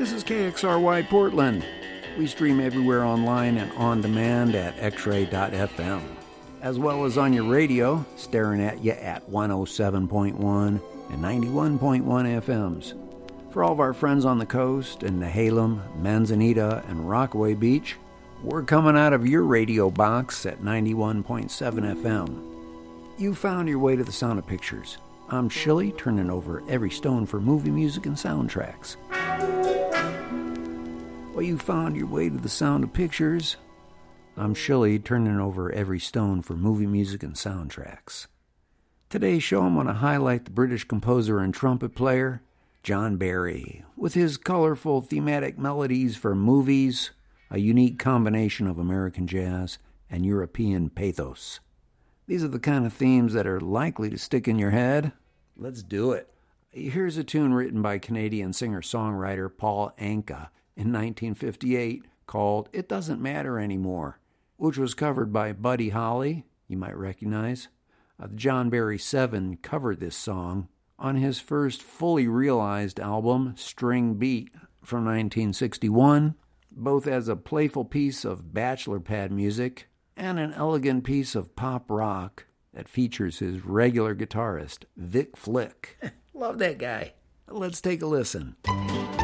This is KXRY Portland. We stream everywhere online and on demand at xray.fm, as well as on your radio, staring at you at 107.1 and 91.1 FMs. For all of our friends on the coast in Nehalem, Manzanita, and Rockaway Beach, we're coming out of your radio box at 91.7 FM. You found your way to the sound of pictures. I'm Shilly, turning over every stone for movie music and soundtracks. Well, you found your way to the sound of pictures. I'm Shilly, turning over every stone for movie music and soundtracks. Today's show, I'm going to highlight the British composer and trumpet player, John Barry, with his colorful thematic melodies for movies, a unique combination of American jazz and European pathos. These are the kind of themes that are likely to stick in your head. Let's do it. Here's a tune written by Canadian singer-songwriter Paul Anka in 1958 called It Doesn't Matter Anymore, which was covered by Buddy Holly, you might recognize. The John Barry 7 covered this song on his first fully realized album, String Beat, from 1961, both as a playful piece of bachelor pad music and an elegant piece of pop rock that features his regular guitarist, Vic Flick. Love that guy. Let's take a listen.